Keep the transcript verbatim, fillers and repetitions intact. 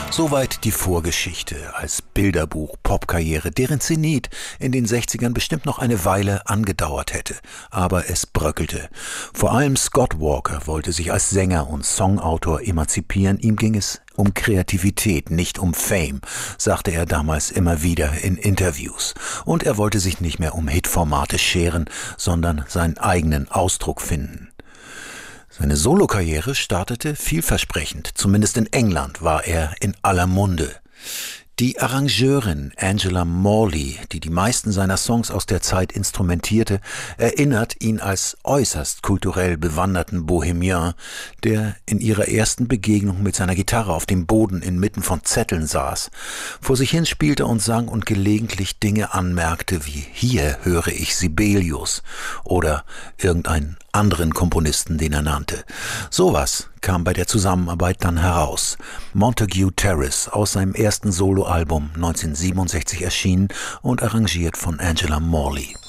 Soweit die Vorgeschichte als Bilderbuch-Popkarriere, deren Zenit in den sechzigern bestimmt noch eine Weile angedauert hätte. Aber es bröckelte. Vor allem Scott Walker wollte sich als Sänger und Songautor emanzipieren. Ihm ging es um Kreativität, nicht um Fame, sagte er damals immer wieder in Interviews. Und er wollte sich nicht mehr um Hitformate scheren, sondern seinen eigenen Ausdruck finden. Seine Solokarriere startete vielversprechend. Zumindest in England war er in aller Munde. Die Arrangeurin Angela Morley, die die meisten seiner Songs aus der Zeit instrumentierte, erinnert ihn als äußerst kulturell bewanderten Bohemian, der in ihrer ersten Begegnung mit seiner Gitarre auf dem Boden inmitten von Zetteln saß, vor sich hin spielte und sang und gelegentlich Dinge anmerkte wie »Hier höre ich Sibelius« oder irgendeinen anderen Komponisten, den er nannte. Sowas kam bei der Zusammenarbeit dann heraus. Montague Terrace aus seinem ersten Soloalbum neunzehnhundertsiebenundsechzig erschienen und arrangiert von Angela Morley.